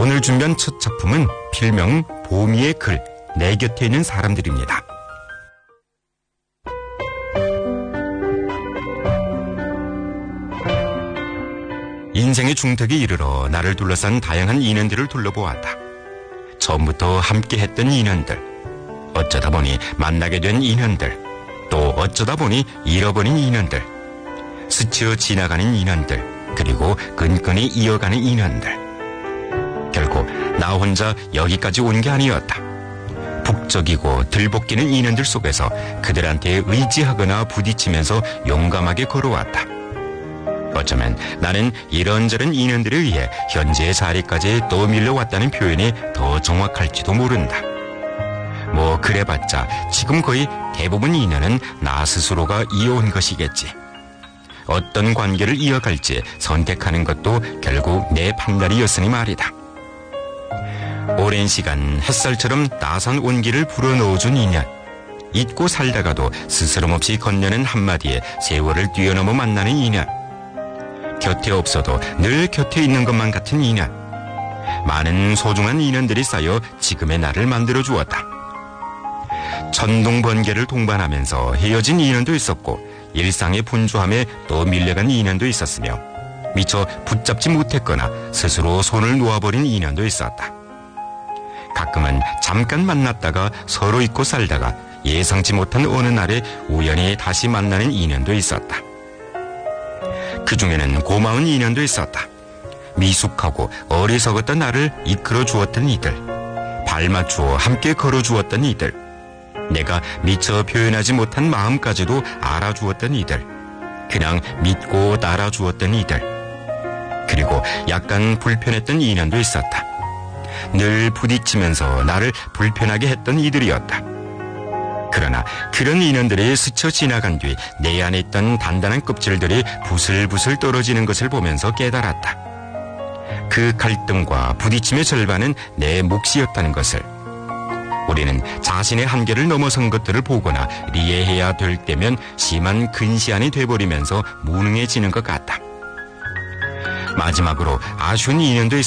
오늘 준비한 첫 작품은 필명 보미의 글, 내 곁에 있는 사람들입니다. 인생의 중턱에 이르러 나를 둘러싼 다양한 인연들을 둘러보았다. 처음부터 함께했던 인연들, 어쩌다 보니 만나게 된 인연들, 또 어쩌다 보니 잃어버린 인연들, 스쳐 지나가는 인연들, 그리고 끈끈이 이어가는 인연들. 결국 나 혼자 여기까지 온 게 아니었다. 북적이고 들볶이는 인연들 속에서 그들한테 의지하거나 부딪히면서 용감하게 걸어왔다. 어쩌면 나는 이런저런 인연들에 의해 현재의 자리까지 떠밀려왔다는 표현이 더 정확할지도 모른다. 뭐 그래봤자 지금 거의 대부분 인연은 나 스스로가 이어온 것이겠지. 어떤 관계를 이어갈지 선택하는 것도 결국 내 판단이었으니 말이다. 오랜 시간 햇살처럼 따스한 온기를 불어넣어준 인연, 잊고 살다가도 스스럼없이 건네는 한마디에 세월을 뛰어넘어 만나는 인연, 곁에 없어도 늘 곁에 있는 것만 같은 인연. 많은 소중한 인연들이 쌓여 지금의 나를 만들어 주었다. 천둥번개를 동반하면서 헤어진 인연도 있었고 일상의 분주함에 또 밀려간 인연도 있었으며 미처 붙잡지 못했거나 스스로 손을 놓아버린 인연도 있었다. 가끔은 잠깐 만났다가 서로 잊고 살다가 예상치 못한 어느 날에 우연히 다시 만나는 인연도 있었다. 그 중에는 고마운 인연도 있었다. 미숙하고 어리석었던 나를 이끌어 주었던 이들, 발맞추어 함께 걸어 주었던 이들, 내가 미처 표현하지 못한 마음까지도 알아주었던 이들, 그냥 믿고 따라주었던 이들, 그리고 약간 불편했던 인연도 있었다. 늘 부딪히면서 나를 불편하게 했던 이들이었다. 그러나 그런 인연들이 스쳐 지나간 뒤 내 안에 있던 단단한 껍질들이 부슬부슬 떨어지는 것을 보면서 깨달았다. 그 갈등과 부딪힘의 절반은 내 몫이었다는 것을. 우리는 자신의 한계를 넘어선 것들을 보거나 이해해야 될 때면 심한 근시안이 돼버리면서 무능해지는 것 같다. 마지막으로 아쉬운 인연도